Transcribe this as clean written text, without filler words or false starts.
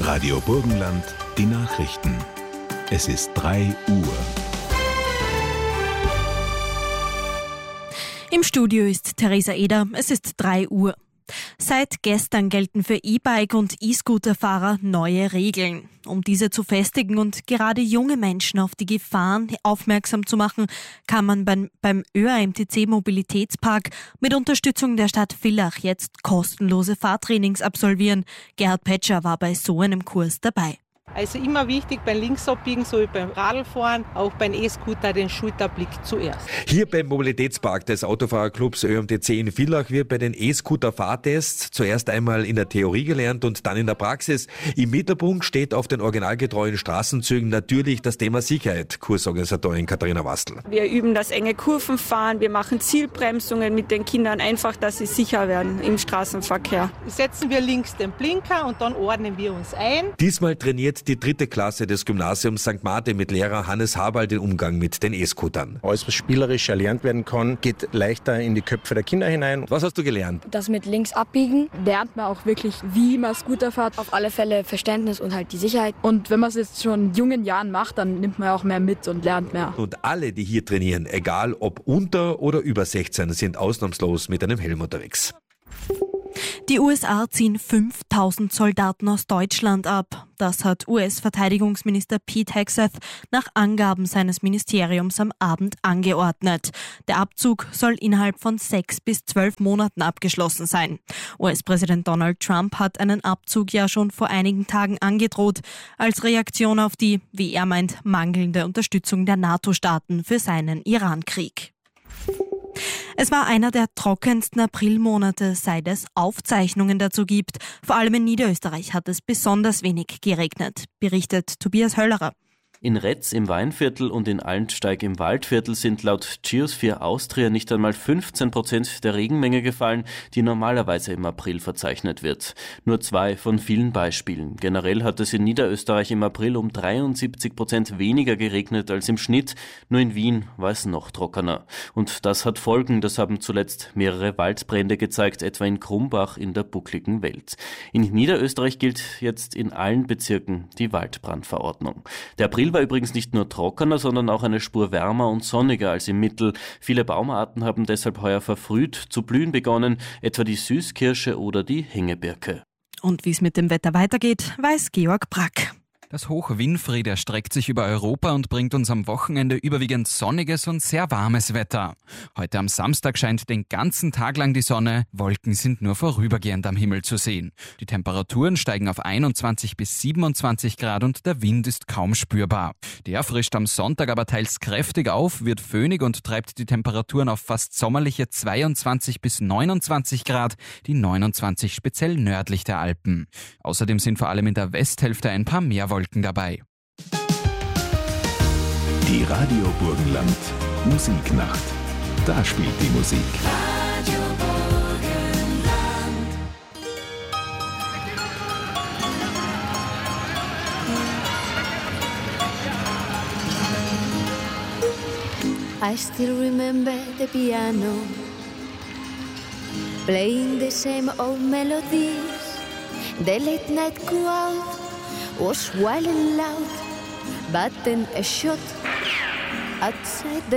Radio Burgenland, die Nachrichten. Es ist 3 Uhr. Im Studio ist Theresa Eder. Es ist 3 Uhr. Seit gestern gelten für E-Bike- und E-Scooter-Fahrer neue Regeln. Um diese zu festigen und gerade junge Menschen auf die Gefahren aufmerksam zu machen, kann man beim ÖAMTC Mobilitätspark mit Unterstützung der Stadt Villach jetzt kostenlose Fahrtrainings absolvieren. Gerhard Petscher war bei so einem Kurs dabei. Also immer wichtig beim Linksabbiegen, so wie beim Radlfahren, auch beim E-Scooter den Schulterblick zuerst. Hier beim Mobilitätspark des Autofahrerclubs ÖAMTC in Villach wird bei den E-Scooter-Fahrtests zuerst einmal in der Theorie gelernt und dann in der Praxis. Im Mittelpunkt steht auf den originalgetreuen Straßenzügen natürlich das Thema Sicherheit, Kursorganisatorin Katharina Wastl. Wir üben das enge Kurvenfahren, wir machen Zielbremsungen mit den Kindern, einfach, dass sie sicher werden im Straßenverkehr. Setzen wir links den Blinker und dann ordnen wir uns ein. Diesmal trainiert die 3. Klasse des Gymnasiums St. Martin mit Lehrer Hannes Haberl den Umgang mit den E-Scootern. Alles, was spielerisch erlernt werden kann, geht leichter in die Köpfe der Kinder hinein. Was hast du gelernt? Das mit links abbiegen lernt man auch wirklich, wie man Scooter fährt. Auf alle Fälle Verständnis und halt die Sicherheit. Und wenn man es jetzt schon in jungen Jahren macht, dann nimmt man auch mehr mit und lernt mehr. Und alle, die hier trainieren, egal ob unter oder über 16, sind ausnahmslos mit einem Helm unterwegs. Die USA ziehen 5.000 Soldaten aus Deutschland ab. Das hat US-Verteidigungsminister Pete Hegseth nach Angaben seines Ministeriums am Abend angeordnet. Der Abzug soll innerhalb von 6 bis 12 Monaten abgeschlossen sein. US-Präsident Donald Trump hat einen Abzug ja schon vor einigen Tagen angedroht, als Reaktion auf die, wie er meint, mangelnde Unterstützung der NATO-Staaten für seinen Iran-Krieg. Es war einer der trockensten Aprilmonate, seit es Aufzeichnungen dazu gibt. Vor allem in Niederösterreich hat es besonders wenig geregnet, berichtet Tobias Höllerer. In Retz im Weinviertel und in Allensteig im Waldviertel sind laut Geosphere Austria nicht einmal 15% der Regenmenge gefallen, die normalerweise im April verzeichnet wird. Nur 2 von vielen Beispielen. Generell hat es in Niederösterreich im April um 73% weniger geregnet als im Schnitt. Nur in Wien war es noch trockener. Und das hat Folgen, das haben zuletzt mehrere Waldbrände gezeigt, etwa in Krumbach in der buckligen Welt. In Niederösterreich gilt jetzt in allen Bezirken die Waldbrandverordnung. Der April war übrigens nicht nur trockener, sondern auch eine Spur wärmer und sonniger als im Mittel. Viele Baumarten haben deshalb heuer verfrüht zu blühen begonnen, etwa die Süßkirsche oder die Hängebirke. Und wie es mit dem Wetter weitergeht, weiß Georg Brack. Das Hoch Winfried erstreckt sich über Europa und bringt uns am Wochenende überwiegend sonniges und sehr warmes Wetter. Heute am Samstag scheint den ganzen Tag lang die Sonne, Wolken sind nur vorübergehend am Himmel zu sehen. Die Temperaturen steigen auf 21 bis 27 Grad und der Wind ist kaum spürbar. Der frischt am Sonntag aber teils kräftig auf, wird föhnig und treibt die Temperaturen auf fast sommerliche 22 bis 29 Grad, die 29 speziell nördlich der Alpen. Außerdem sind vor allem in der Westhälfte ein paar mehr Wolken dabei. Die Radio Burgenland Musiknacht. Da spielt die Musik. Radio Burgenland. I still remember the piano playing the same old melodies. The late night crowd was wild and loud, but then a shot outside the